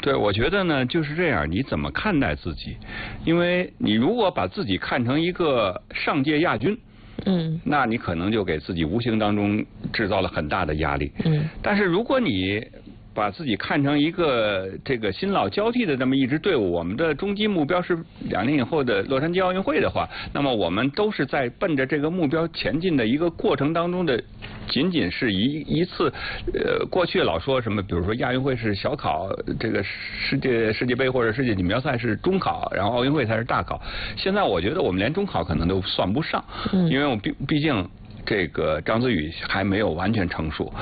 对，我觉得呢就是这样，你怎么看待自己？因为你如果把自己看成一个上届亚军，那你可能就给自己无形当中制造了很大的压力。但是如果你把自己看成一个这个新老交替的这么一支队伍，我们的终极目标是2年以后的洛杉矶奥运会的话，那么我们都是在奔着这个目标前进的一个过程当中的，仅仅是一次过去老说什么，比如说亚运会是小考，这个世界杯或者世界锦标赛是中考，然后奥运会才是大考。现在我觉得我们连中考可能都算不上，因为我毕竟这个章子怡还没有完全成熟，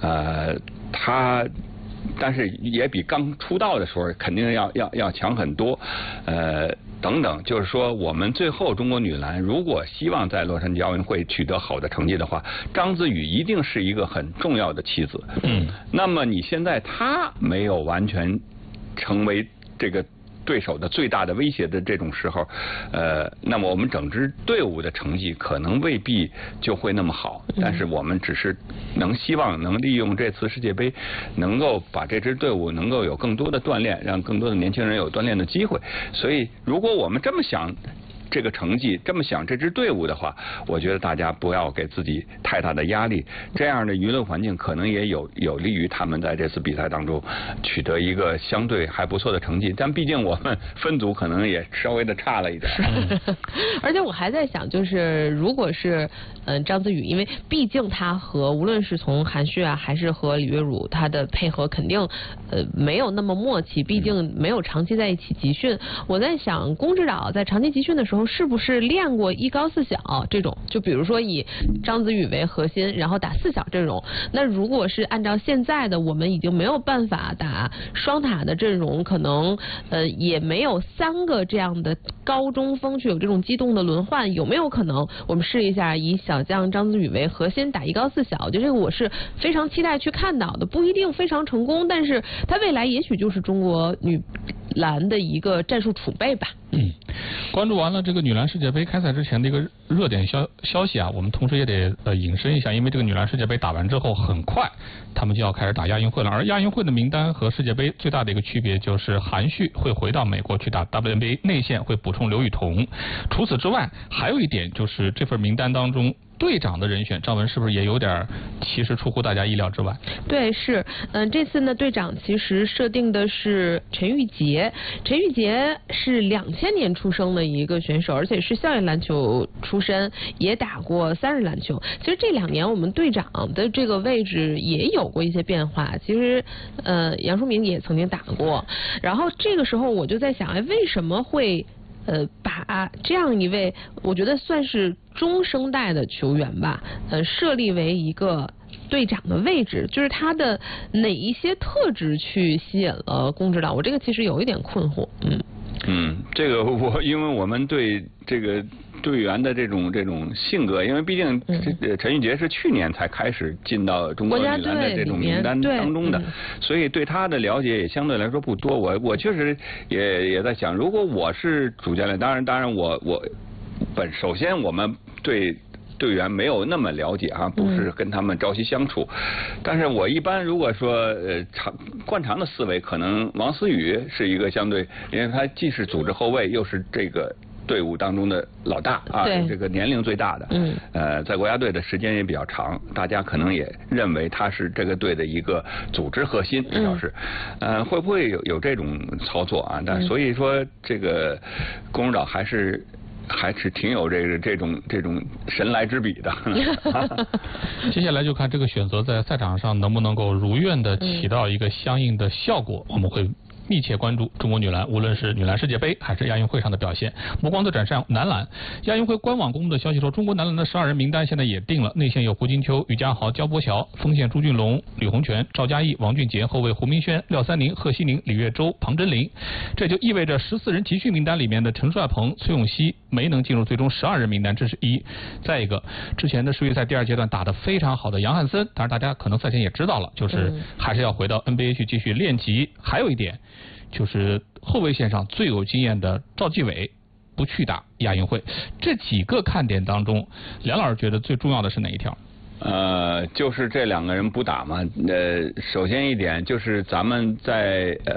但是也比刚出道的时候肯定要强很多，等等，就是说我们最后中国女篮如果希望在洛杉矶奥运会取得好的成绩的话，章子怡一定是一个很重要的棋子。那么你现在她没有完全成为这个对手的最大的威胁的这种时候，那么我们整支队伍的成绩可能未必就会那么好，但是我们只是希望能利用这次世界杯，能够把这支队伍能够有更多的锻炼，让更多的年轻人有锻炼的机会。所以，如果我们这么想这个成绩，这么想这支队伍的话，我觉得大家不要给自己太大的压力，这样的舆论环境可能也有利于他们在这次比赛当中取得一个相对还不错的成绩。但毕竟我们分组可能也稍微的差了一点。 而且我还在想，就是如果是章子怡，因为毕竟她和无论是从韩旭啊，还是和李月汝，她的配合肯定没有那么默契，毕竟没有长期在一起集训。我在想，龚指导在长期集训的时候是不是练过1高4小这种？就比如说以章子怡为核心，然后打4小阵容。那如果是按照现在的，我们已经没有办法打双塔的阵容，可能也没有3个这样的高中锋去有这种机动的轮换，有没有可能我们试一下以小将章子怡为核心打1高4小？就这个我是非常期待去看到的，不一定非常成功，但是它未来也许就是中国女篮的一个战术储备吧。 关注完了这个女篮世界杯开赛之前的一个热点消息啊，我们同时也得引申一下，因为这个女篮世界杯打完之后，很快他们就要开始打亚运会了。而亚运会的名单和世界杯最大的一个区别就是韩旭会回到美国去打 WNBA， 内线会补充刘雨桐。除此之外，还有一点就是这份名单当中，队长的人选，张文是不是也有点其实出乎大家意料之外？ 对，是，这次呢队长其实设定的是陈玉洁。陈玉洁是2000年出生的一个选手，而且是校园篮球出身，也打过3人篮球。其实这2年我们队长的这个位置也有过一些变化。其实杨淑明也曾经打过，然后这个时候我就在想，为什么会把这样一位我觉得算是中生代的球员吧，设立为一个队长的位置，就是他的哪一些特质去吸引了龚指导？我这个其实有一点困惑。 这个因为我们对这个队员的这种性格，因为毕竟陈玉洁是去年才开始进到中国女篮的这种名单当中的，所以对他的了解也相对来说不多。我确实也在想，如果我是主教练，当然我首先我们对队员没有那么了解啊，不是跟他们朝夕相处。但是我一般如果说惯常的思维，可能王思雨是一个相对，因为他既是组织后卫，又是这个队伍当中的老大啊，这个年龄最大的，在国家队的时间也比较长，大家可能也认为他是这个队的一个组织核心，至少是，会不会有这种操作啊？但所以说这个龚指导还是挺有这种神来之笔的。 接下来就看这个选择在赛场上能不能够如愿的起到一个相应的效果，我们会密切关注中国女篮，无论是女篮世界杯还是亚运会上的表现。目光都转向男篮，亚运会官网公布的消息说，中国男篮的12人名单现在也定了，内线有胡金秋、于家豪、焦波桥，锋线朱俊龙、吕红泉、赵嘉译、王俊杰，后卫胡明轩、廖三宁、贺西宁、李月洲、庞真麟。这就意味着14人集训名单里面的陈帅鹏、崔永熙没能进入最终12人名单，这是一。再一个，之前的世预赛第2阶段打得非常好的杨汉森，当然大家可能赛前也知道了，就是还是要回到 NBA 去继续练级。还有一点就是后卫线上最有经验的赵继伟不去打亚运会。这几个看点当中，梁老师觉得最重要的是哪一条？ 就是这2个人不打嘛。首先一点就是咱们在